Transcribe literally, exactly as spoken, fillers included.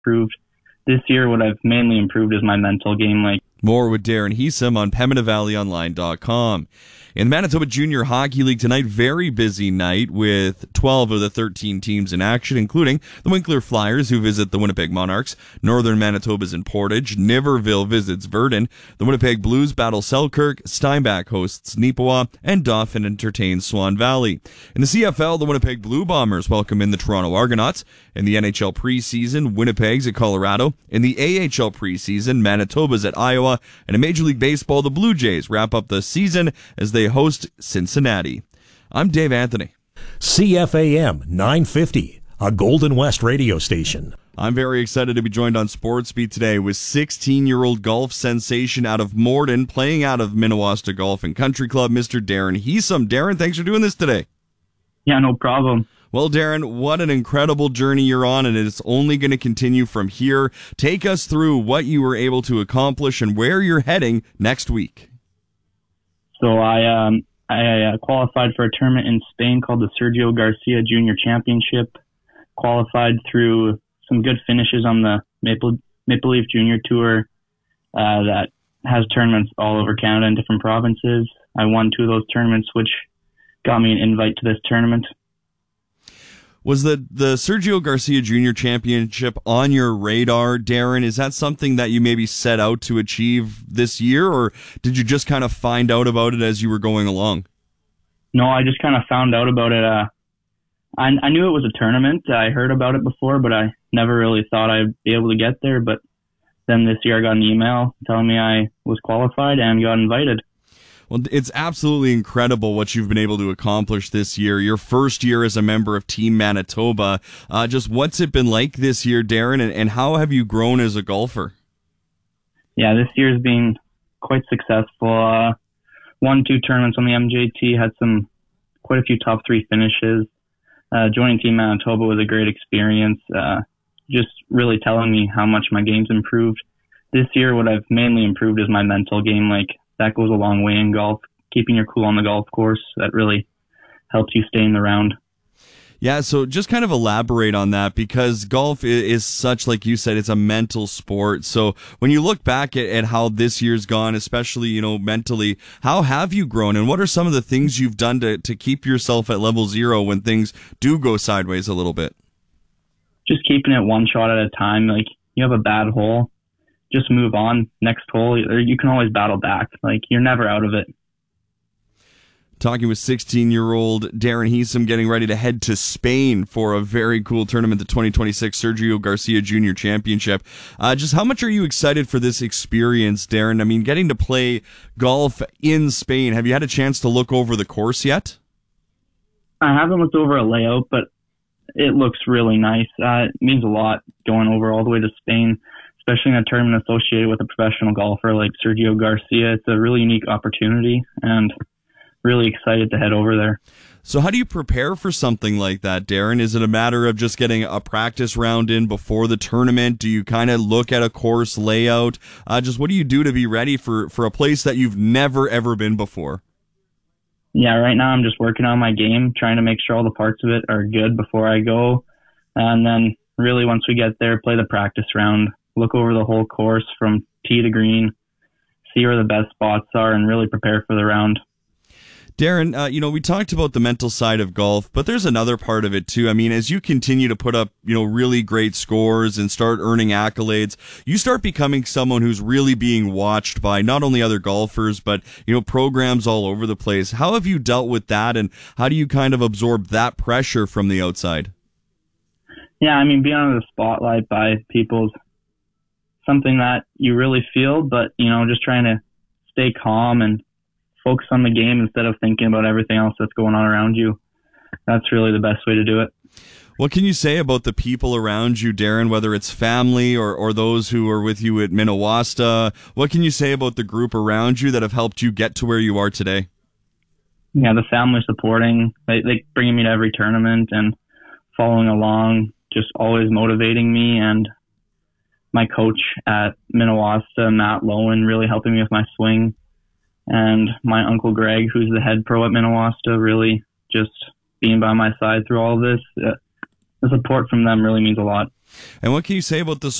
improved. This year, what I've mainly improved is my mental game. Like More with Darren Heesum on Pembina Valley Online dot com. In the Manitoba Junior Hockey League tonight, very busy night with twelve of the thirteen teams in action, including the Winkler Flyers, who visit the Winnipeg Monarchs. Northern Manitoba's in Portage. Niverville visits Verdun. The Winnipeg Blues battle Selkirk. Steinbach hosts Neepawa. And Dauphin entertains Swan Valley. In the C F L, the Winnipeg Blue Bombers welcome in the Toronto Argonauts. In the N H L preseason, Winnipeg's at Colorado. In the A H L preseason, Manitoba's at Iowa. And in Major League Baseball, the Blue Jays wrap up the season as they host Cincinnati. I'm Dave Anthony. C F A M nine fifty, a Golden West radio station. I'm very excited to be joined on Sports Beat today with sixteen-year-old golf sensation out of Morden, playing out of Minnewasta Golf and Country Club, Mister Darren Heesum. Darren, thanks for doing this today. Yeah, no problem. Well, Darren, what an incredible journey you're on, and it's only going to continue from here. Take us through what you were able to accomplish and where you're heading next week. So I um, I uh, qualified for a tournament in Spain called the Sergio Garcia Junior Championship. Qualified through some good finishes on the Maple Maple Leaf Junior Tour uh, that has tournaments all over Canada in different provinces. I won two of those tournaments, which got me an invite to this tournament. Was the, the Sergio Garcia Junior Championship on your radar, Darren? Is that something that you maybe set out to achieve this year, or did you just kind of find out about it as you were going along? No, I just kind of found out about it. Uh, I, I knew it was a tournament. I heard about it before, but I never really thought I'd be able to get there. But then this year I got an email telling me I was qualified and got invited. Well, it's absolutely incredible what you've been able to accomplish this year. Your first year as a member of Team Manitoba. Uh, just what's it been like this year, Darren, and, and how have you grown as a golfer? Yeah, this year's been quite successful. Uh, won two tournaments on the M J T, had some quite a few top three finishes. Uh, joining Team Manitoba was a great experience. Uh, just really telling me how much my game's improved. This year, what I've mainly improved is my mental game. Like, that goes a long way in golf. Keeping your cool on the golf course, that really helps you stay in the round. Yeah, so just kind of elaborate on that, because golf is such, like you said, it's a mental sport. So when you look back at, at how this year's gone, especially, you know, mentally, how have you grown, and what are some of the things you've done to, to keep yourself at level zero when things do go sideways a little bit? Just keeping it one shot at a time. Like, you have a bad hole, just move on. Next hole, or you can always battle back. Like, you're never out of it. Talking with sixteen-year-old Darren Heesum, getting ready to head to Spain for a very cool tournament, the twenty twenty-six Sergio Garcia Junior Championship. Uh, just how much are you excited for this experience, Darren? I mean, getting to play golf in Spain. Have you had a chance to look over the course yet? I haven't looked over a layout, but it looks really nice. Uh, it means a lot going over all the way to Spain, especially in a tournament associated with a professional golfer like Sergio Garcia. It's a really unique opportunity, and really excited to head over there. So how do you prepare for something like that, Darren? Is it a matter of just getting a practice round in before the tournament? Do you kind of look at a course layout? Uh, just what do you do to be ready for, for a place that you've never, ever been before? Yeah, right now I'm just working on my game, trying to make sure all the parts of it are good before I go. And then really once we get there, play the practice round, look over the whole course from tee to green, see where the best spots are, and really prepare for the round. Darren, uh, you know, we talked about the mental side of golf, but there's another part of it too. I mean, as you continue to put up, you know, really great scores and start earning accolades, you start becoming someone who's really being watched by not only other golfers, but, you know, programs all over the place. How have you dealt with that, and how do you kind of absorb that pressure from the outside? Yeah, I mean, being under the spotlight by people's something that you really feel, but, you know, just trying to stay calm and focus on the game instead of thinking about everything else that's going on around you. That's really the best way to do it. What can you say about the people around you, Darren, whether it's family or, or those who are with you at Minnewasta? What can you say about the group around you that have helped you get to where you are today? Yeah, the family supporting, they, they bringing me to every tournament and following along, just always motivating me, and my coach at Minnewasta, Matt Lowen, really helping me with my swing. And my Uncle Greg, who's the head pro at Minnewasta, really just being by my side through all of this. Uh, the support from them really means a lot. And what can you say about the